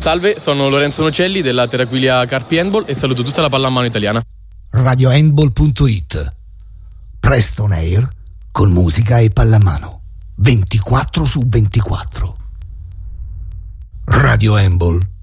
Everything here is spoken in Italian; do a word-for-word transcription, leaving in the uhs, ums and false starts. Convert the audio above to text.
Salve, sono Lorenzo Nocelli della Terraquilia Carpi Handball e saluto tutta la pallamano italiana. radio handball punto it. Presto on air con musica e pallamano ventiquattro su ventiquattro. Radio Handball